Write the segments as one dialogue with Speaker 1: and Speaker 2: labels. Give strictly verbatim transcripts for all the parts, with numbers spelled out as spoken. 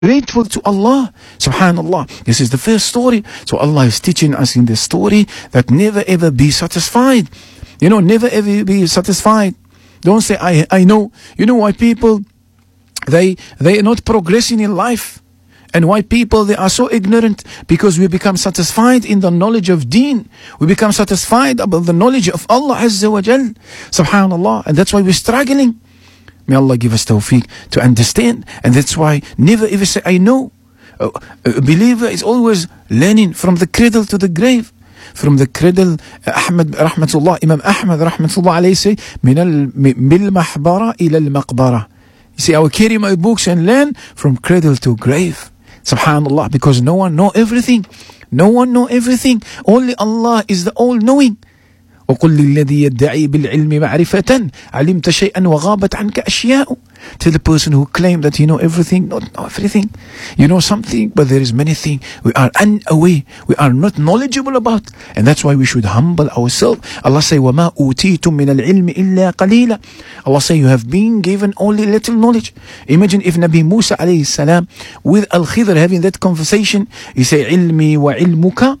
Speaker 1: grateful to Allah, subhanallah. This is the first story. So Allah is teaching us in this story that never ever be satisfied. You know, never ever be satisfied. Don't say, I I know. You know why people, they they are not progressing in life? And why people, they are so ignorant? Because we become satisfied in the knowledge of deen. We become satisfied about the knowledge of Allah Azza wa Jal, subhanallah. And that's why we're struggling. May Allah give us tawfiq to understand. And that's why never ever say, I know. A, a believer is always learning from the cradle to the grave. From the cradle, Ahmad rahmatullah, Imam Ahmad rahmatullah alayhi say, min al-mahbara ila al-maqbara. You see, I will carry my books and learn from cradle to grave. Subhanallah, because no one know everything. No one know everything. Only Allah is the all-knowing. وقل للذي يدعي بالعلم معرفة علمت شيئا وغابت عنك أشياء. Tell the person who claims that he know everything, not know everything. You know something, but there is many things we are unaware, we are not knowledgeable about. And that's why we should humble ourselves. Allah say, وَمَا أُوتِيتُم مِّنَ الْعِلْمِ إِلَّا قَلِيلًا. Allah say, you have been given only little knowledge. Imagine if Nabi Musa alayhi salam with Al-Khidr having that conversation, he say, علمي وعلمك,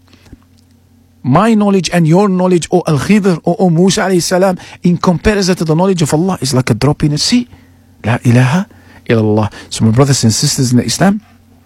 Speaker 1: my knowledge and your knowledge, O Al-Khidr, O, o Musa alayhi salam, in comparison to the knowledge of Allah, is like a drop in the sea. La ilaha illallah. So my brothers and sisters in Islam,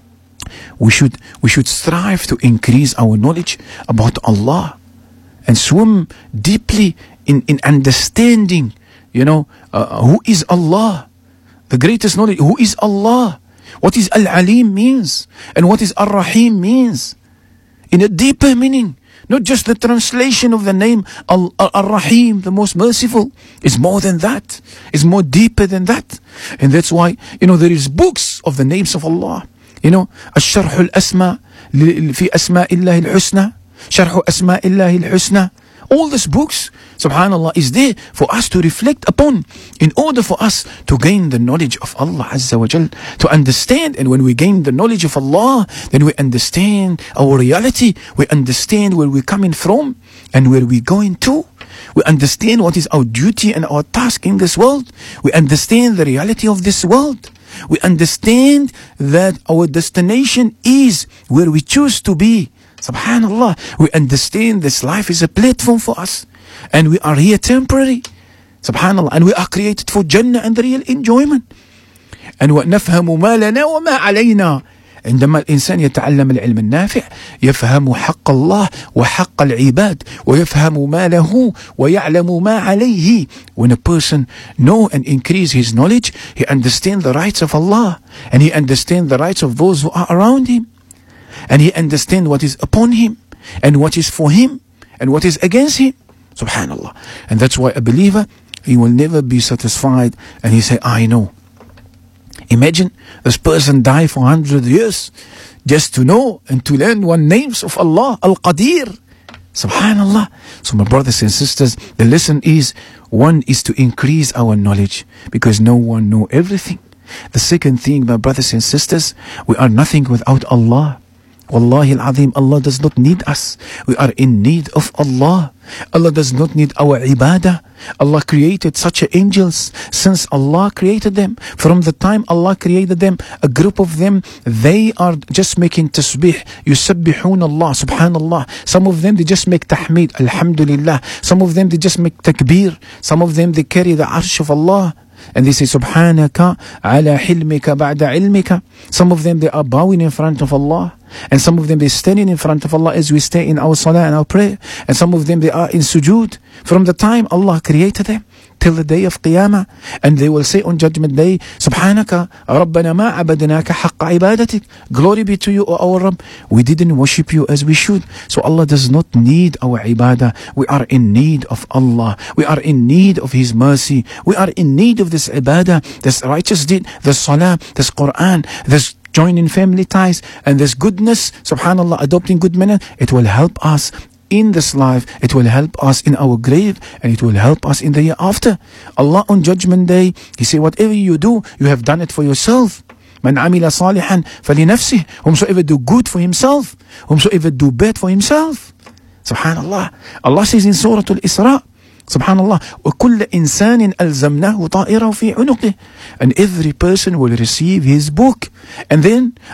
Speaker 1: we should we should strive to increase our knowledge about Allah and swim deeply in, in understanding, you know, uh, who is Allah, the greatest knowledge. Who is Allah? What is Al-Alim means? And what is Ar-Rahim means? In a deeper meaning. Not just the translation of the name Al-Rahim, the most merciful. It's more than that. It's more deeper than that. And that's why, you know, there is books of the names of Allah. You know, الشرح الأسماء في أسماء الله الحسنى, شرح أسماء الله الحسنى. All these books, subhanallah, is there for us to reflect upon in order for us to gain the knowledge of Allah Azza wa Jal, to understand. And when we gain the knowledge of Allah, then we understand our reality, we understand where we're coming from and where we're going to. We understand what is our duty and our task in this world. We understand the reality of this world. We understand that our destination is where we choose to be. Subhanallah, we understand this life is a platform for us, and we are here temporary. Subhanallah, and we are created for Jannah and the real enjoyment. And وَنَفْهَمُ مَا لَنَا وَمَا عَلَيْنَا. عندما الإنسان يتعلم العلم النافع يفهم حق الله وحق العباد ويفهم ما له ويعلم ما عليه. When a person know and increase his knowledge, he understands the rights of Allah, and he understands the rights of those who are around him. And he understands what is upon him, and what is for him, and what is against him. Subhanallah. And that's why a believer, he will never be satisfied, and he say, I know. Imagine this person die for one hundred years just to know and to learn one names of Allah, Al-Qadir. Subhanallah. So my brothers and sisters, the lesson is, one is to increase our knowledge, because no one know everything. The second thing, my brothers and sisters, we are nothing without Allah. Wallahi al-Azim, Allah does not need us. We are in need of Allah. Allah does not need our ibadah. Allah created such angels since Allah created them. From the time Allah created them, a group of them, they are just making tasbih. Yusabbihun Allah, subhanallah. Some of them, they just make tahmid, alhamdulillah. Some of them, they just make takbir. Some of them, they carry the arsh of Allah. And they say, Subhanaka ala hilmika ba'da ilmika. Some of them, they are bowing in front of Allah. And some of them, they're standing in front of Allah as we stay in our salah and our prayer. And some of them, they are in sujood. From the time Allah created them till the day of Qiyamah. And they will say on Judgment Day, Subhanaka Rabbana ma abadnaka haqqa ibadatik. Glory be to you, O our Rabb. We didn't worship you as we should. So Allah does not need our ibadah. We are in need of Allah. We are in need of His mercy. We are in need of this ibadah, this righteous deed, this salah, this Quran, this joining family ties, and this goodness, subhanallah, adopting good manner. It will help us in this life, it will help us in our grave, and it will help us in the year after. Allah on Judgment Day, He say, whatever you do, you have done it for yourself. Man amila salihan falinafsih. Whomsoever do good for himself, whomsoever do bad for himself. Subhanallah. Allah says in Surah Al-Isra, Subhanallah. وَكُلَّ إِنسَانٍ أَلْزَمْنَاهُ طَائِرَهُ فِي عُنُقِهِ. And every person will receive his book. And then